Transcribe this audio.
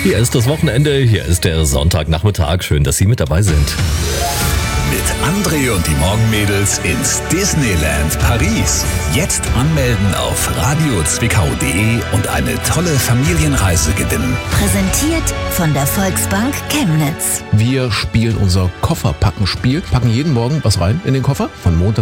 Hier ist das Wochenende, hier ist der Sonntagnachmittag. Schön, dass Sie mit dabei sind. Mit André und die Morgenmädels ins Disneyland Paris. Jetzt anmelden auf radiozwickau.de und eine tolle Familienreise gewinnen. Präsentiert von der Volksbank Chemnitz. Wir spielen unser Kofferpacken-Spiel, packen jeden Morgen was rein in den Koffer. Von Montag